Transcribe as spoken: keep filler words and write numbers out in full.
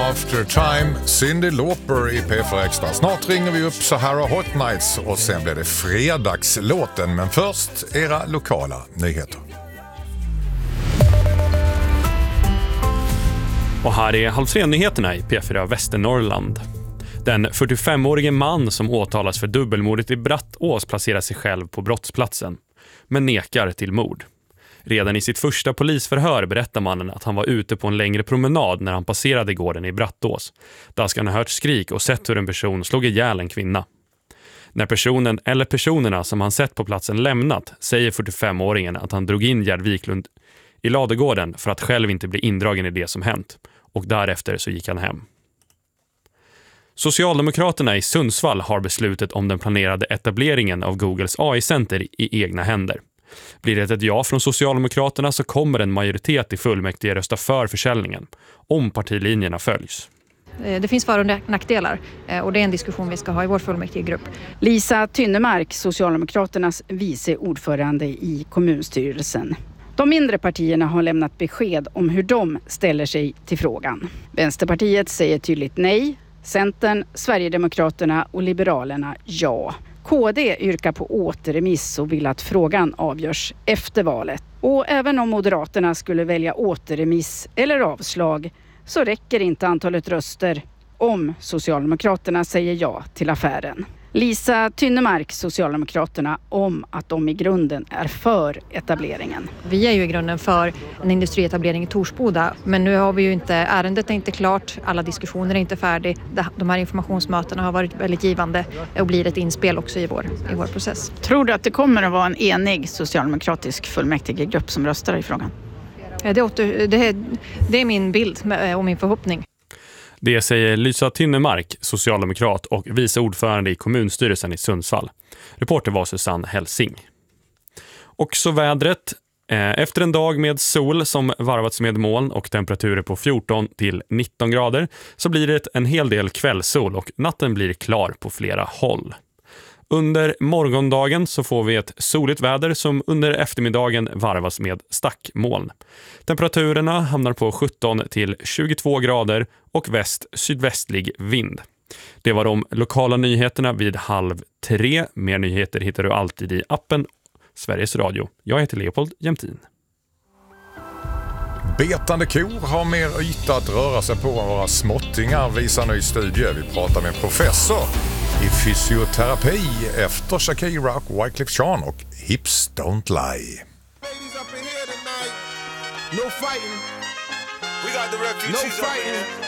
After Time, Cyndi Lauper i P fyra Extra. Snart ringer vi upp Sahara Hot Nights och sen blir det fredagslåten. Men först era lokala nyheter. Och här är Halv tre-nyheterna i P fyra Västernorrland. Den fyrtiofemårige man som åtalas för dubbelmordet i Brattås placerar sig själv på brottsplatsen, men nekar till mord. Redan i sitt första polisförhör berättar mannen att han var ute på en längre promenad när han passerade gården i Brattås. Där ska han ha hört skrik och sett hur en person slog ihjäl en kvinna. När personen eller personerna som han sett på platsen lämnat säger fyrtiofemåringen att han drog in Gerd Wiklund i ladugården för att själv inte bli indragen i det som hänt. Och därefter så gick han hem. Socialdemokraterna i Sundsvall har beslutet om den planerade etableringen av Googles A I-center i egna händer. Blir det ett ja från Socialdemokraterna så kommer en majoritet i fullmäktige rösta för försäljningen, om partilinjerna följs. Det finns för- och nackdelar och det är en diskussion vi ska ha i vår fullmäktigegrupp. Lisa Tynnemark, Socialdemokraternas vice ordförande i kommunstyrelsen. De mindre partierna har lämnat besked om hur de ställer sig till frågan. Vänsterpartiet säger tydligt nej, Centern, Sverigedemokraterna och Liberalerna ja. K D yrkar på återremiss och vill att frågan avgörs efter valet. Och även om Moderaterna skulle välja återremiss eller avslag så räcker inte antalet röster om Socialdemokraterna säger ja till affären. Lisa Tynnemark, Socialdemokraterna, om att de i grunden är för etableringen. Vi är ju i grunden för en industrietablering i Torsboda, men nu har vi ju inte, ärendet är inte klart, alla diskussioner är inte färdiga. De här informationsmötena har varit väldigt givande och blir ett inspel också i vår, i vår process. Tror du att det kommer att vara en enig socialdemokratisk fullmäktigegrupp som röstar i frågan? Det, åter, det, det är min bild och min förhoppning. Det säger Lisa Tynnemark, socialdemokrat och vice ordförande i kommunstyrelsen i Sundsvall. Reporter var Susanne Helsing. Och så vädret. Efter en dag med sol som varvats med moln och temperaturer på fjorton till nitton grader så blir det en hel del kvällssol och natten blir klar på flera håll. Under morgondagen så får vi ett soligt väder som under eftermiddagen varvas med stackmoln. Temperaturerna hamnar på sjutton till tjugotvå grader och väst-sydvästlig vind. Det var de lokala nyheterna vid halv tre. Mer nyheter hittar du alltid i appen Sveriges Radio. Jag heter Leopold Jämtin. Betande kor har mer yta att röra sig på än våra småttingar, visar ny studie. Vi pratar med en professor i fysioterapi efter Shakira och Wyclef Jean och Hips Don't Lie. No fighting. We got the refugees. No fighting.